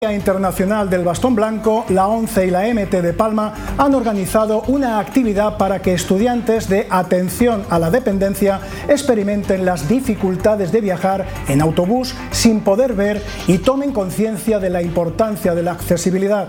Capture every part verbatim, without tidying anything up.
Día Internacional del Bastón Blanco, la ONCE y la M T de Palma han organizado una actividad para que estudiantes de atención a la dependencia experimenten las dificultades de viajar en autobús sin poder ver y tomen conciencia de la importancia de la accesibilidad.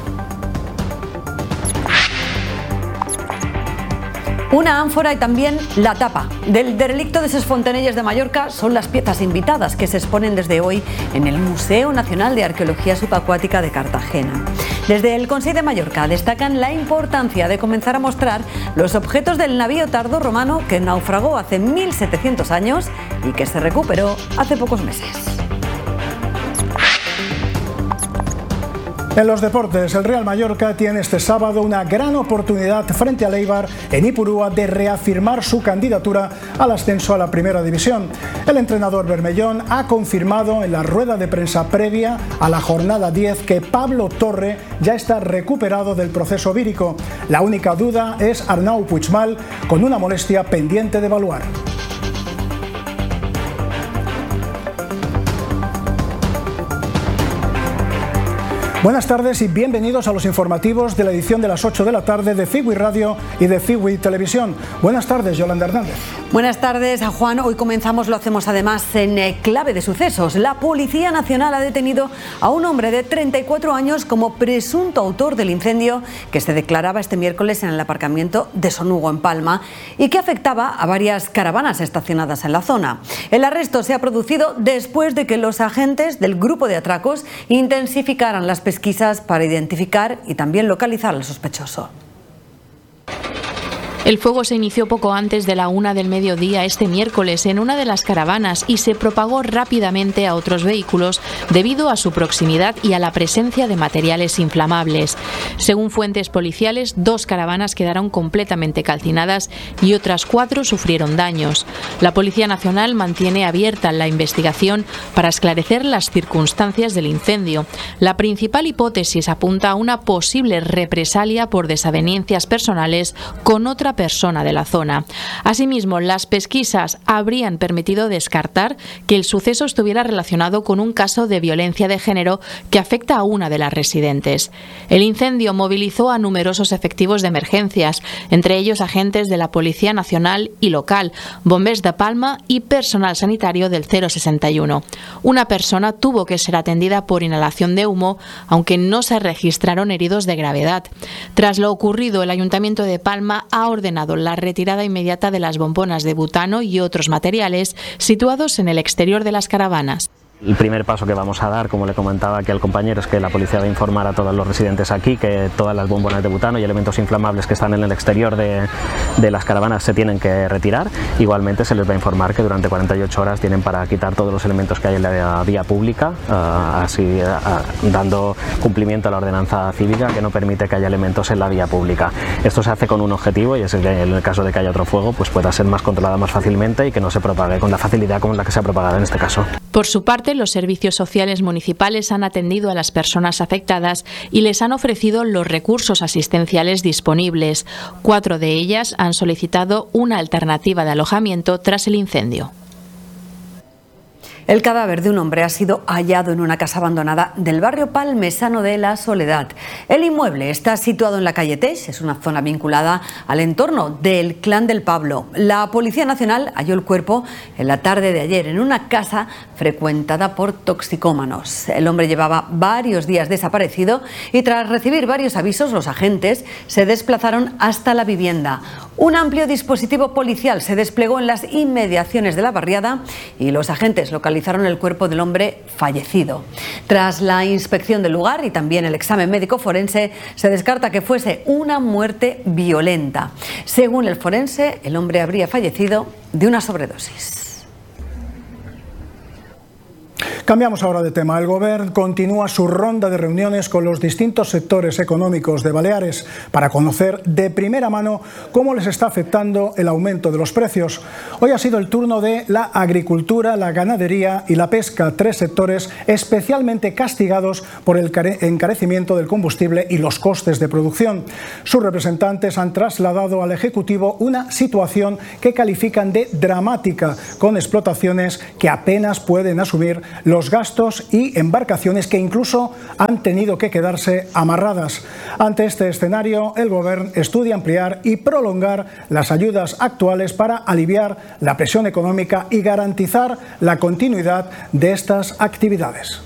Una ánfora y también la tapa del derelicto de Ses Fontanelles de Mallorca son las piezas invitadas que se exponen desde hoy en el Museo Nacional de Arqueología Subacuática de Cartagena. Desde el Consell de Mallorca destacan la importancia de comenzar a mostrar los objetos del navío tardo romano que naufragó hace mil setecientos años y que se recuperó hace pocos meses. En los deportes, el Real Mallorca tiene este sábado una gran oportunidad frente al Eibar en Ipurúa de reafirmar su candidatura al ascenso a la Primera División. El entrenador bermellón ha confirmado en la rueda de prensa previa a la jornada diez que Pablo Torre ya está recuperado del proceso vírico. La única duda es Arnau Puigmal, con una molestia pendiente de evaluar. Buenas tardes y bienvenidos a los informativos de la edición de las ocho de la tarde de Cigui Radio y de Cigui Televisión. Buenas tardes, Yolanda Hernández. Buenas tardes, a Juan. Hoy comenzamos, lo hacemos además en clave de sucesos. La Policía Nacional ha detenido a un hombre de treinta y cuatro años como presunto autor del incendio que se declaraba este miércoles en el aparcamiento de Sonugo, en Palma, y que afectaba a varias caravanas estacionadas en la zona. El arresto se ha producido después de que los agentes del grupo de atracos intensificaran las pesquisas para identificar y también localizar al sospechoso. El fuego se inició poco antes de la una del mediodía este miércoles en una de las caravanas y se propagó rápidamente a otros vehículos debido a su proximidad y a la presencia de materiales inflamables. Según fuentes policiales, dos caravanas quedaron completamente calcinadas y otras cuatro sufrieron daños. La Policía Nacional mantiene abierta la investigación para esclarecer las circunstancias del incendio. La principal hipótesis apunta a una posible represalia por desavenencias personales con otra persona de la zona. Asimismo, las pesquisas habrían permitido descartar que el suceso estuviera relacionado con un caso de violencia de género que afecta a una de las residentes. El incendio movilizó a numerosos efectivos de emergencias, entre ellos agentes de la Policía Nacional y local, bombers de Palma y personal sanitario del cero sesenta y uno. Una persona tuvo que ser atendida por inhalación de humo, aunque no se registraron heridos de gravedad. Tras lo ocurrido, el Ayuntamiento de Palma ha ordenado la retirada inmediata de las bombonas de butano y otros materiales situados en el exterior de las caravanas. El primer paso que vamos a dar, como le comentaba aquí al compañero, es que la policía va a informar a todos los residentes aquí que todas las bombonas de butano y elementos inflamables que están en el exterior de, de las caravanas se tienen que retirar. Igualmente se les va a informar que durante cuarenta y ocho horas tienen para quitar todos los elementos que hay en la vía pública, uh, así uh, dando cumplimiento a la ordenanza cívica que no permite que haya elementos en la vía pública. Esto se hace con un objetivo y es que en el caso de que haya otro fuego pues pueda ser más controlada más fácilmente y que no se propague con la facilidad con la que se ha propagado en este caso. Por su parte, los servicios sociales municipales han atendido a las personas afectadas y les han ofrecido los recursos asistenciales disponibles. Cuatro de ellas han solicitado una alternativa de alojamiento tras el incendio. El cadáver de un hombre ha sido hallado en una casa abandonada del barrio palmesano de La Soledad. El inmueble está situado en la calle Teix, es una zona vinculada al entorno del Clan del Pablo. La Policía Nacional halló el cuerpo en la tarde de ayer en una casa frecuentada por toxicómanos. El hombre llevaba varios días desaparecido y tras recibir varios avisos, los agentes se desplazaron hasta la vivienda. Un amplio dispositivo policial se desplegó en las inmediaciones de la barriada y los agentes localizaron el cuerpo del hombre fallecido. Tras la inspección del lugar y también el examen médico forense, se descarta que fuese una muerte violenta. Según el forense, el hombre habría fallecido de una sobredosis. Cambiamos ahora de tema. El Govern continúa su ronda de reuniones con los distintos sectores económicos de Baleares para conocer de primera mano cómo les está afectando el aumento de los precios. Hoy ha sido el turno de la agricultura, la ganadería y la pesca, tres sectores especialmente castigados por el encarecimiento del combustible y los costes de producción. Sus representantes han trasladado al Ejecutivo una situación que califican de dramática, con explotaciones que apenas pueden asumir los los gastos y embarcaciones que incluso han tenido que quedarse amarradas. Ante este escenario, el Gobierno estudia ampliar y prolongar las ayudas actuales para aliviar la presión económica y garantizar la continuidad de estas actividades.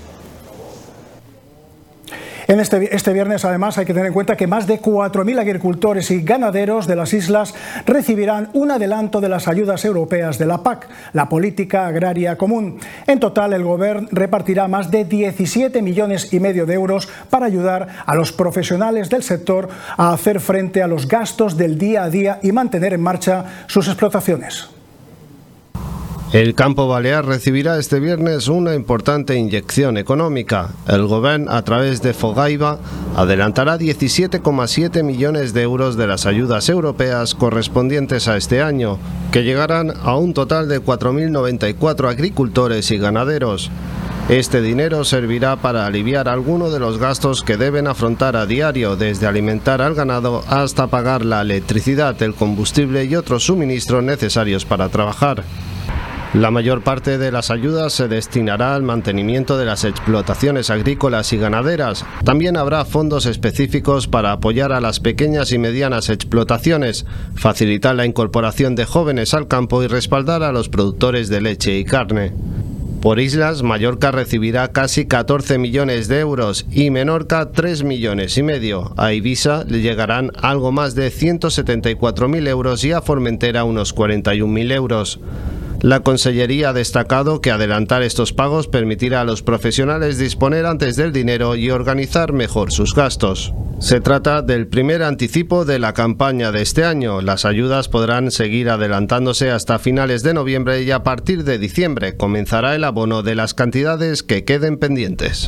En este, este viernes, además, hay que tener en cuenta que más de cuatro mil agricultores y ganaderos de las islas recibirán un adelanto de las ayudas europeas de la P A C, la Política Agraria Común. En total, el Gobierno repartirá más de diecisiete millones y medio de euros para ayudar a los profesionales del sector a hacer frente a los gastos del día a día y mantener en marcha sus explotaciones. El campo balear recibirá este viernes una importante inyección económica. El Gobierno, a través de Fogaiba, adelantará diecisiete coma siete millones de euros de las ayudas europeas correspondientes a este año, que llegarán a un total de cuatro mil noventa y cuatro agricultores y ganaderos. Este dinero servirá para aliviar algunos de los gastos que deben afrontar a diario, desde alimentar al ganado hasta pagar la electricidad, el combustible y otros suministros necesarios para trabajar. La mayor parte de las ayudas se destinará al mantenimiento de las explotaciones agrícolas y ganaderas. También habrá fondos específicos para apoyar a las pequeñas y medianas explotaciones, facilitar la incorporación de jóvenes al campo y respaldar a los productores de leche y carne. Por islas, Mallorca recibirá casi catorce millones de euros y Menorca tres millones y medio. A Ibiza le llegarán algo más de ciento setenta y cuatro mil euros y a Formentera unos cuarenta y un mil euros. La Consellería ha destacado que adelantar estos pagos permitirá a los profesionales disponer antes del dinero y organizar mejor sus gastos. Se trata del primer anticipo de la campaña de este año. Las ayudas podrán seguir adelantándose hasta finales de noviembre y a partir de diciembre comenzará el abono de las cantidades que queden pendientes.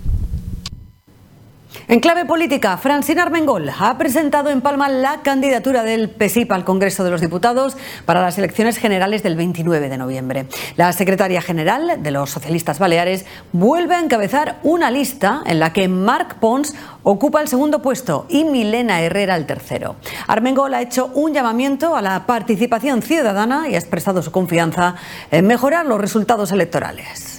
En clave política, Francina Armengol ha presentado en Palma la candidatura del P S I P al Congreso de los Diputados para las elecciones generales del veintinueve de noviembre. La secretaria general de los socialistas baleares vuelve a encabezar una lista en la que Marc Pons ocupa el segundo puesto y Milena Herrera el tercero. Armengol ha hecho un llamamiento a la participación ciudadana y ha expresado su confianza en mejorar los resultados electorales.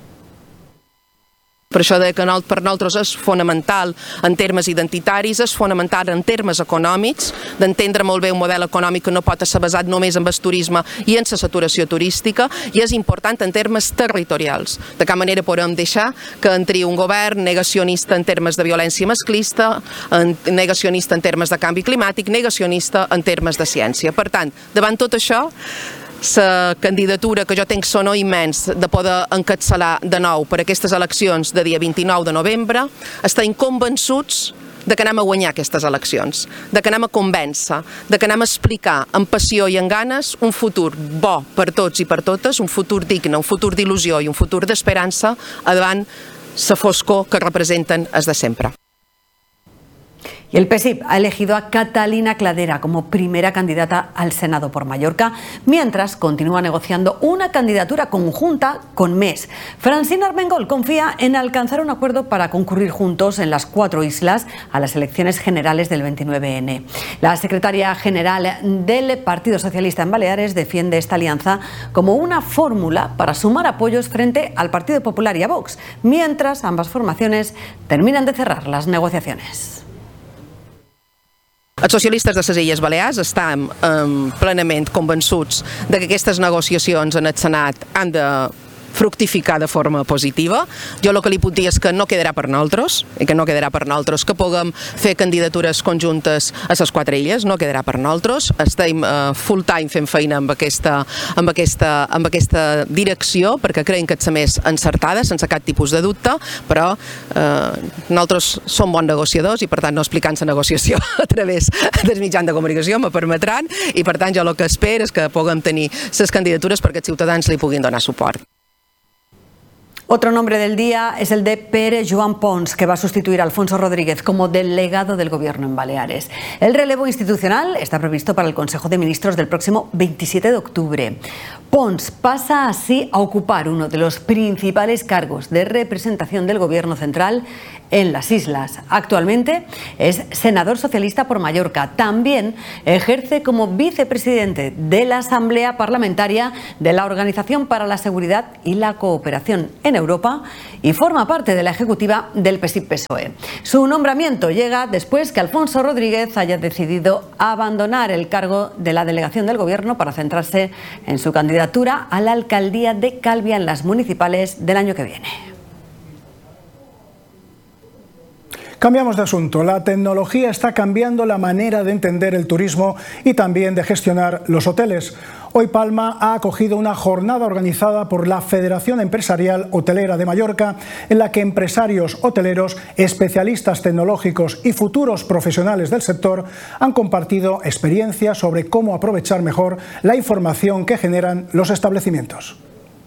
Per això deia que per nosaltres és fonamental en termes identitaris, és fonamental en termes econòmics, d'entendre molt bé un model econòmic que no pot ser basat només en el turisme i en la saturació turística, i és important en termes territorials. De cap manera podem deixar que entri un govern negacionista en termes de violència masclista, negacionista en termes de canvi climàtic, negacionista en termes de ciència. Per tant, davant tot això, la candidatura que jo tinc sonor immens de poder encapçalar de nou per aquestes eleccions de dia vint-i-nou de novembre, estem convençuts de que anem a guanyar aquestes eleccions, de que anem a convèncer, de que anem a explicar amb passió i amb ganes un futur bo per tots i per totes, un futur digne, un futur d'il·lusió i un futur d'esperança davant la foscor que representen els de sempre. Y el P S I P ha elegido a Catalina Cladera como primera candidata al Senado por Mallorca, mientras continúa negociando una candidatura conjunta con M E S. Francina Armengol confía en alcanzar un acuerdo para concurrir juntos en las cuatro islas a las elecciones generales del veintinueve ene. La secretaria general del Partido Socialista en Baleares defiende esta alianza como una fórmula para sumar apoyos frente al Partido Popular y a Vox, mientras ambas formaciones terminan de cerrar las negociaciones. Els socialistes de les Illes Balears estan eh, plenament convençuts de que aquestes negociacions en el Senat han de fructificar de forma positiva. Jo el que li puc dir és que no quedarà per nosaltres, i que no quedarà per nosaltres que puguem fer candidatures conjuntes a les quatre illes, no quedarà per nosaltres. Estem uh, full time fent feina amb aquesta, amb, aquesta, amb aquesta direcció, perquè creiem que és la més encertada, sense cap tipus de dubte, però uh, nosaltres som bons negociadors i per tant no explicant la negociació a través dels mitjans de comunicació me permetran, i per tant jo el que espero és que puguem tenir les candidatures perquè els ciutadans li puguin donar suport. Otro nombre del día es el de Pere Joan Pons, que va a sustituir a Alfonso Rodríguez como delegado del Gobierno en Baleares. El relevo institucional está previsto para el Consejo de Ministros del próximo veintisiete de octubre. Pons pasa así a ocupar uno de los principales cargos de representación del Gobierno central en las islas. Actualmente es senador socialista por Mallorca. También ejerce como vicepresidente de la Asamblea Parlamentaria de la Organización para la Seguridad y la Cooperación en Europa y forma parte de la ejecutiva del P S I P P S O E. Su nombramiento llega después que Alfonso Rodríguez haya decidido abandonar el cargo de la delegación del Gobierno para centrarse en su candidatura a la alcaldía de Calvia en las municipales del año que viene. Cambiamos de asunto. La tecnología está cambiando la manera de entender el turismo y también de gestionar los hoteles. Hoy Palma ha acogido una jornada organizada por la Federación Empresarial Hotelera de Mallorca, en la que empresarios hoteleros, especialistas tecnológicos y futuros profesionales del sector han compartido experiencias sobre cómo aprovechar mejor la información que generan los establecimientos.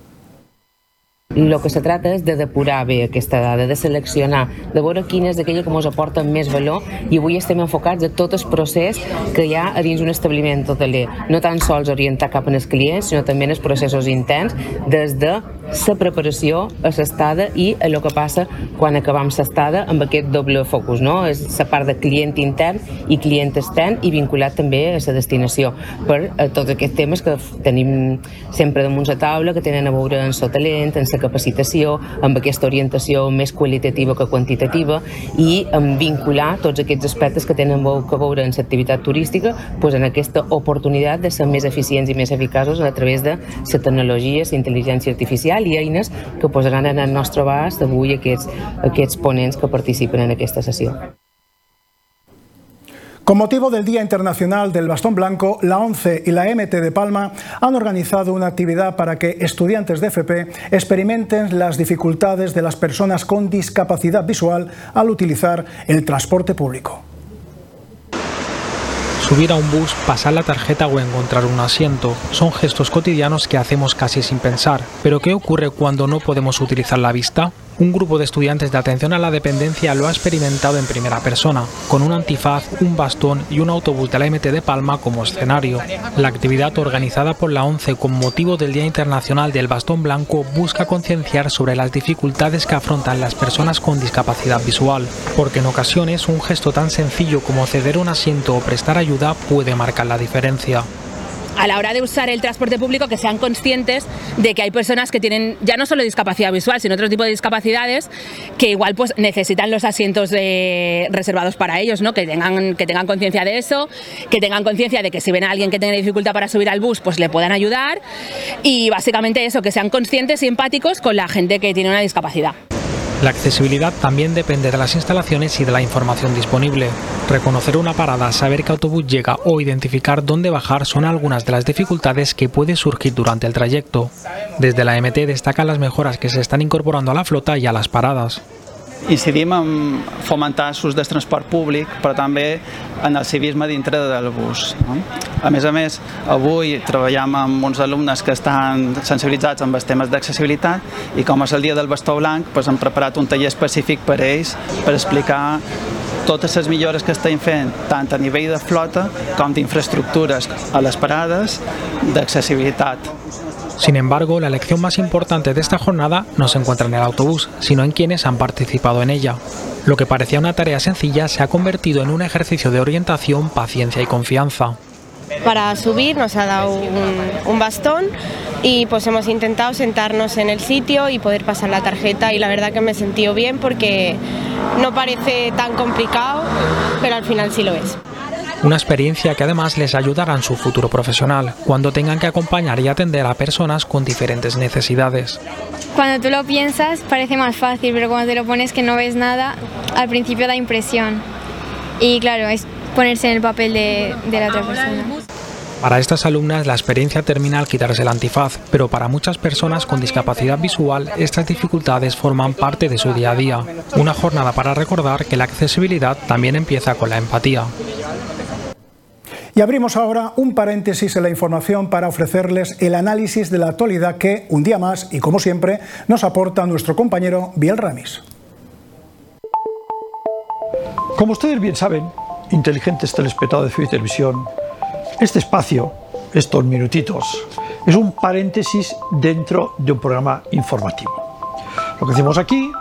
El que se trata és de depurar bé aquesta dada, de seleccionar, de veure quina és aquella que ens aporta més valor, i avui estem enfocats a tot el procés que hi ha a dins un establiment hoteler, no tan sols orientar cap als clients, sinó també en els processos interns, des de la preparació a l'estada i a el que passa quan acabam l'estada amb aquest doble focus, no? És la part de client intern i client extern i vinculat també a la destinació per a tots aquests temes que tenim sempre damunt la taula, que tenen a veure amb l'hoteler, amb la capacitació, amb aquesta orientació més qualitativa que quantitativa i amb vincular tots aquests aspectes que tenen a veure amb l'activitat turística pues en aquesta oportunitat de ser més eficients i més eficaços a través de la tecnologia, la intel·ligència artificial i eines que posaran en el nostre abast avui aquests, aquests ponents que participen en aquesta sessió. Con motivo del Día Internacional del Bastón Blanco, la ONCE y la M T de Palma han organizado una actividad para que estudiantes de F P experimenten las dificultades de las personas con discapacidad visual al utilizar el transporte público. Subir a un bus, pasar la tarjeta o encontrar un asiento son gestos cotidianos que hacemos casi sin pensar. ¿Pero qué ocurre cuando no podemos utilizar la vista? Un grupo de estudiantes de atención a la dependencia lo ha experimentado en primera persona, con un antifaz, un bastón y un autobús de la M T de Palma como escenario. La actividad organizada por la ONCE con motivo del Día Internacional del Bastón Blanco busca concienciar sobre las dificultades que afrontan las personas con discapacidad visual, porque en ocasiones un gesto tan sencillo como ceder un asiento o prestar ayuda puede marcar la diferencia. A la hora de usar el transporte público, que sean conscientes de que hay personas que tienen ya no solo discapacidad visual, sino otro tipo de discapacidades que igual pues necesitan los asientos de, reservados para ellos, ¿no? Que tengan, que tengan conciencia de eso, que tengan conciencia de que si ven a alguien que tiene dificultad para subir al bus, pues le puedan ayudar y básicamente eso, que sean conscientes y empáticos con la gente que tiene una discapacidad. La accesibilidad también depende de las instalaciones y de la información disponible. Reconocer una parada, saber qué autobús llega o identificar dónde bajar son algunas de las dificultades que pueden surgir durante el trayecto. Desde la M T destacan las mejoras que se están incorporando a la flota y a las paradas. Incidim en fomentar l'ús del transport públic, però també en el civisme dintre del bus. No? A més a més, avui treballem amb uns alumnes que estan sensibilitzats amb els temes d'accessibilitat i com és el dia del bastó blanc, doncs hem preparat un taller específic per a ells per explicar totes les millores que estem fent, tant a nivell de flota com d'infraestructures a les parades, d'accessibilitat. Sin embargo, la lección más importante de esta jornada no se encuentra en el autobús, sino en quienes han participado en ella. Lo que parecía una tarea sencilla se ha convertido en un ejercicio de orientación, paciencia y confianza. Para subir nos ha dado un, un bastón y pues hemos intentado sentarnos en el sitio y poder pasar la tarjeta y la verdad que me he sentido bien porque no parece tan complicado, pero al final sí lo es. Una experiencia que además les ayudará en su futuro profesional, cuando tengan que acompañar y atender a personas con diferentes necesidades. Cuando tú lo piensas parece más fácil, pero cuando te lo pones que no ves nada, al principio da impresión. Y claro, es ponerse en el papel de, de la otra persona. Para estas alumnas la experiencia termina al quitarse el antifaz, pero para muchas personas con discapacidad visual estas dificultades forman parte de su día a día. Una jornada para recordar que la accesibilidad también empieza con la empatía. Y abrimos ahora un paréntesis en la información para ofrecerles el análisis de la actualidad que, un día más y como siempre, nos aporta nuestro compañero Biel Ramis. Como ustedes bien saben, inteligentes telespectadores de F I Televisión, este espacio, estos minutitos, es un paréntesis dentro de un programa informativo. Lo que hacemos aquí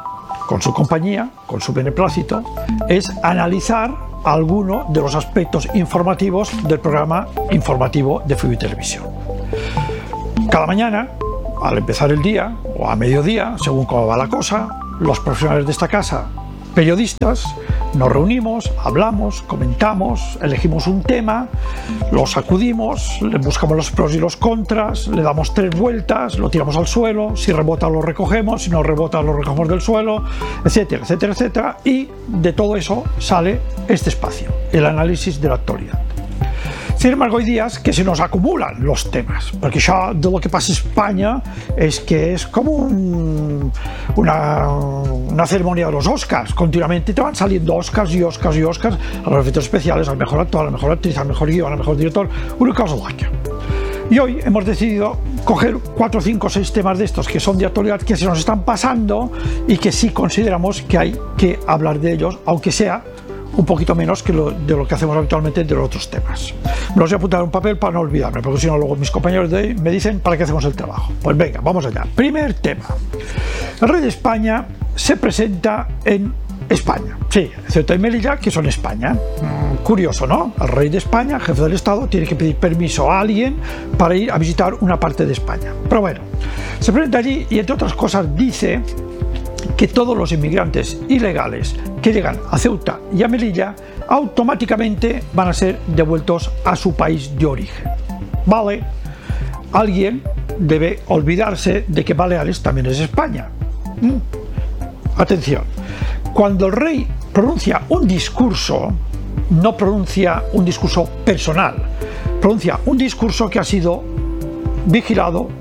con su compañía, con su beneplácito, es analizar alguno de los aspectos informativos del programa informativo de F I U Televisión. Cada mañana, al empezar el día o a mediodía, según cómo va la cosa, los profesionales de esta casa, periodistas, nos reunimos, hablamos, comentamos, elegimos un tema, lo sacudimos, le buscamos los pros y los contras, le damos tres vueltas, lo tiramos al suelo, si rebota lo recogemos, si no rebota lo recogemos del suelo, etcétera, etcétera, etcétera, y de todo eso sale este espacio, el análisis de la actualidad. Sin embargo, hay días que se nos acumulan los temas, porque ya de lo que pasa en España es que es como un, una, una ceremonia de los Oscars. Continuamente te van saliendo Oscars y Oscars y Oscars a los efectos especiales, al mejor actor, a la mejor actriz, al mejor guion, al mejor director, una cosa blanca. Y hoy hemos decidido coger cuatro, cinco, seis temas de estos que son de actualidad, que se nos están pasando y que sí consideramos que hay que hablar de ellos, aunque sea un poquito menos que lo, de lo que hacemos habitualmente de los otros temas. Me los voy a apuntar en un papel para no olvidarme, porque si no luego mis compañeros de ahí me dicen para qué hacemos el trabajo. Pues venga, vamos allá. Primer tema. El rey de España se presenta en España. Sí, Ceuta y Melilla, que son España. Mm, curioso, ¿no? El rey de España, jefe del Estado, tiene que pedir permiso a alguien para ir a visitar una parte de España. Pero bueno, se presenta allí y entre otras cosas dice que todos los inmigrantes ilegales que llegan a Ceuta y a Melilla automáticamente van a ser devueltos a su país de origen. Vale, alguien debe olvidarse de que Baleares también es España. ¿Mm? Atención, cuando el rey pronuncia un discurso, no pronuncia un discurso personal, pronuncia un discurso que ha sido vigilado,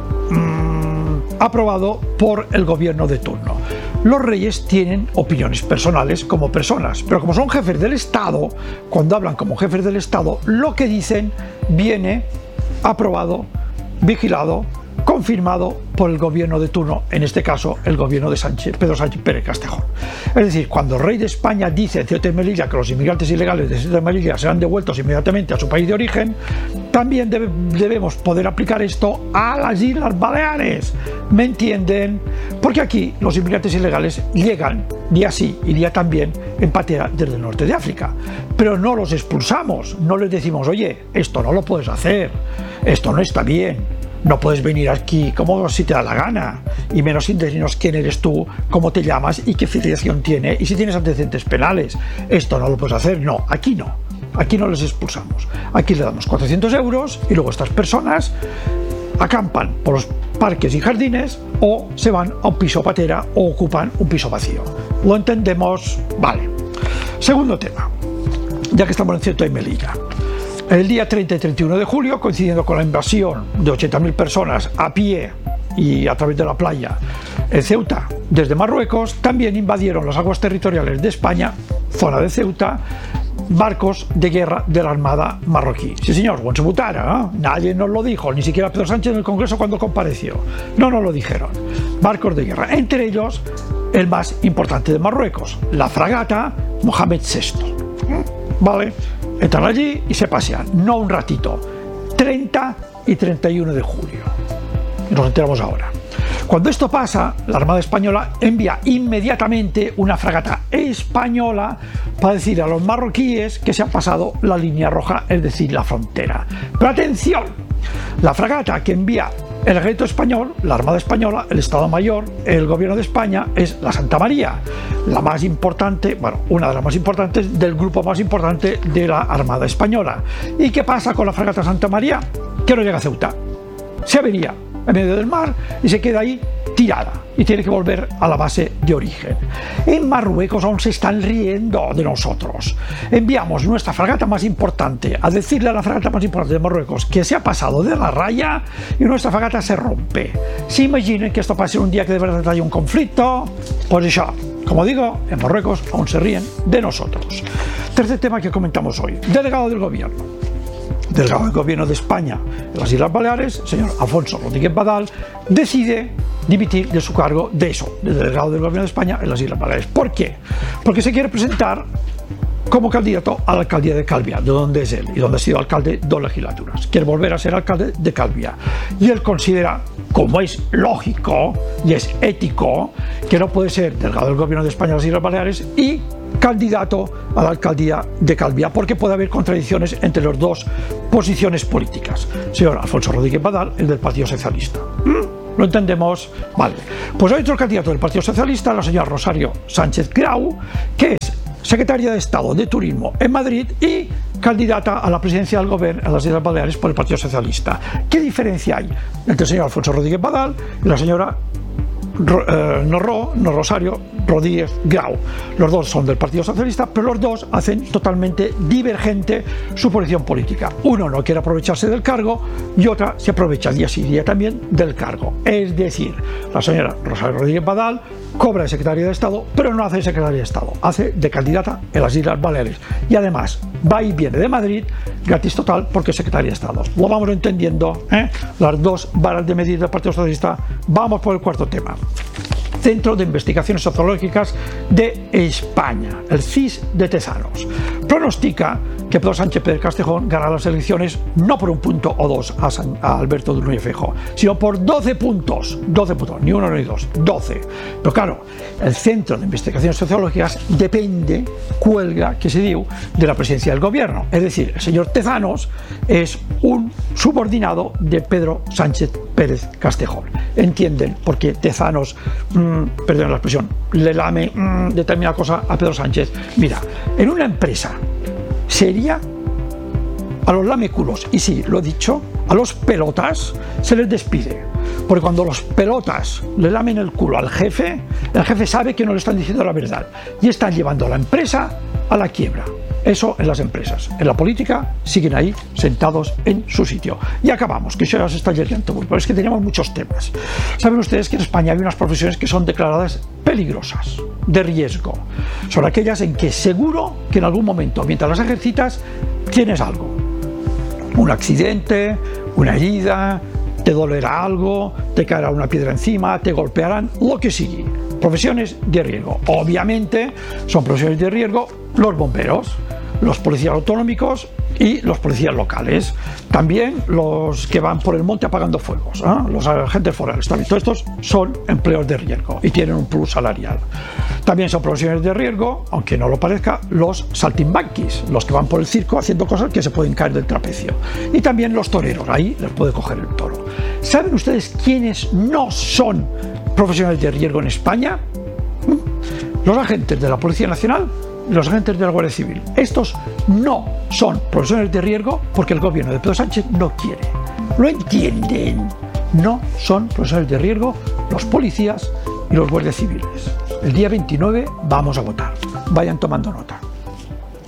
mmm, aprobado por el gobierno de turno. Los reyes tienen opiniones personales como personas, pero como son jefes del Estado, cuando hablan como jefes del Estado, lo que dicen viene aprobado, vigilado, confirmado por el gobierno de turno, en este caso el gobierno de Sánchez, Pedro Sánchez Pérez Castejón. Es decir, cuando el rey de España dice en Ceuta y Melilla que los inmigrantes ilegales de Ceuta y Melilla serán devueltos inmediatamente a su país de origen, también debe, debemos poder aplicar esto a las Islas Baleares. ¿Me entienden? Porque aquí los inmigrantes ilegales llegan día sí y día también en patera desde el norte de África, pero no los expulsamos, no les decimos, oye, esto no lo puedes hacer, esto no está bien. No puedes venir aquí como si te da la gana, y menos sin decirnos quién eres tú, cómo te llamas y qué filiación tiene y si tienes antecedentes penales. Esto no lo puedes hacer. No, aquí no. Aquí no les expulsamos. Aquí le damos cuatrocientos euros y luego estas personas acampan por los parques y jardines o se van a un piso patera o ocupan un piso vacío. ¿Lo entendemos? Vale. Segundo tema, ya que estamos en Ceuta y Melilla. El día treinta y treinta y uno de julio, coincidiendo con la invasión de ochenta mil personas a pie y a través de la playa en Ceuta desde Marruecos, también invadieron las aguas territoriales de España, zona de Ceuta, barcos de guerra de la Armada marroquí. Sí señor, buen se mutara, ¿eh? Nadie nos lo dijo, ni siquiera Pedro Sánchez en el Congreso cuando compareció. No nos lo dijeron. Barcos de guerra, entre ellos el más importante de Marruecos, la fragata Mohamed sexto. ¿Vale? Entran allí y se pasean, no un ratito, treinta y treinta y uno de julio. Nos enteramos ahora. Cuando esto pasa, la Armada Española envía inmediatamente una fragata española para decir a los marroquíes que se han pasado la línea roja, es decir, la frontera. Pero atención, la fragata que envía el ejército español, la Armada Española, el Estado Mayor, el Gobierno de España, es la Santa María, la más importante, bueno, una de las más importantes del grupo más importante de la Armada Española. ¿Y qué pasa con la fragata Santa María? Que no llega a Ceuta, se avería en medio del mar y se queda ahí tirada y tiene que volver a la base de origen. En Marruecos aún se están riendo de nosotros. Enviamos nuestra fragata más importante a decirle a la fragata más importante de Marruecos que se ha pasado de la raya y nuestra fragata se rompe. ¿Se imaginen que esto pase un día que de verdad haya un conflicto? Pues ya, como digo, en Marruecos aún se ríen de nosotros. Tercer tema que comentamos hoy, delegado del gobierno. Delegado del Gobierno de España en las Islas Baleares, señor Alfonso Rodríguez Badal, decide dimitir de su cargo de eso, de delegado del Gobierno de España en las Islas Baleares. ¿Por qué? Porque se quiere presentar como candidato a la alcaldía de Calviá, de donde es él y donde ha sido alcalde dos legislaturas. Quiere volver a ser alcalde de Calviá. Y él considera, como es lógico y es ético, que no puede ser delegado del Gobierno de España a las Islas Baleares y candidato a la alcaldía de Calviá, porque puede haber contradicciones entre las dos posiciones políticas. Señor Alfonso Rodríguez Badal, el del Partido Socialista. ¿Mm? ¿Lo entendemos? Vale. Pues hay otro candidato del Partido Socialista, la señora Rosario Sánchez Grau, que es secretaria de Estado de Turismo en Madrid y candidata a la presidencia del Gobierno en las Islas Baleares por el Partido Socialista. ¿Qué diferencia hay entre el señor Alfonso Rodríguez Badal y la señora eh, no, Ro, no Rosario Rodríguez Grau? Los dos son del Partido Socialista, pero los dos hacen totalmente divergente su posición política. Uno no quiere aprovecharse del cargo y otra se aprovecha día sí día también del cargo. Es decir, la señora Rosario Rodríguez Badal cobra de secretaria de Estado, pero no hace de secretaria de Estado, hace de candidata en las Islas Baleares. Y además va y viene de Madrid gratis total porque es secretaria de Estado. Lo vamos entendiendo, ¿eh? Las dos varas de medir del Partido Socialista. Vamos por el cuarto tema. Centro de Investigaciones Sociológicas de España, el C I S de Tezanos, pronostica que Pedro Sánchez Pérez Castejón ganará las elecciones no por un punto o dos a, San, a Alberto Núñez Feijóo, sino por doce puntos, doce puntos, ni uno ni dos, doce. Pero claro, el Centro de Investigaciones Sociológicas depende, cuelga, que se diu, de la presidencia del Gobierno. Es decir, el señor Tezanos es un subordinado de Pedro Sánchez Pérez Castejón. ¿Entienden? Porque Tezanos, mmm, perdón la expresión, le lame mmm, determinada cosa a Pedro Sánchez. Mira, en una empresa sería a los lameculos, y sí, lo he dicho, a los pelotas se les despide, porque cuando los pelotas le lamen el culo al jefe, el jefe sabe que no le están diciendo la verdad y están llevando a la empresa a la quiebra. Eso en las empresas. En la política siguen ahí sentados en su sitio. Y acabamos, que eso ya se está llegando muy, pero es que tenemos muchos temas. Saben ustedes que en España hay unas profesiones que son declaradas peligrosas, de riesgo. Son aquellas en que seguro que en algún momento, mientras las ejercitas, tienes algo. Un accidente, una herida, te dolerá algo, te caerá una piedra encima, te golpearán, lo que sigue. Profesiones de riesgo. Obviamente son profesiones de riesgo los bomberos, los policías autonómicos y los policías locales. También los que van por el monte apagando fuegos, ¿eh? Los agentes forales. También todos estos son empleos de riesgo y tienen un plus salarial. También son profesiones de riesgo, aunque no lo parezca, los saltimbanquis, los que van por el circo haciendo cosas que se pueden caer del trapecio. Y también los toreros, ahí les puede coger el toro. ¿Saben ustedes quiénes no son profesionales de riesgo en España? Los agentes de la Policía Nacional y los agentes de la Guardia Civil. Estos no son profesionales de riesgo porque el gobierno de Pedro Sánchez no quiere. ¿Lo entienden? No son profesionales de riesgo los policías y los guardias civiles. El día veintinueve vamos a votar. Vayan tomando nota.